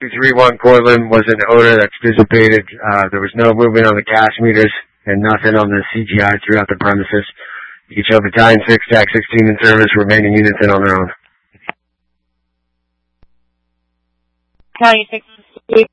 231 Cortland was an odor that's dissipated. There was no movement on the gas meters and nothing on the CGI throughout the premises. Each of Battalion 6, TAC 16 in service, remaining units in on their own. Battalion 6,